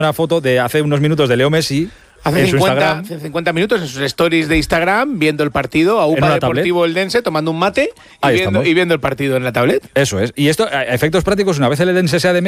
una foto de hace unos minutos de Leo Messi. Hace en su 50 minutos en sus stories de Instagram, viendo el partido, a UPA Deportivo Eldense, tomando un mate y viendo el partido en la tablet. Eso es. Y esto, a efectos prácticos, una vez el Eldense sea de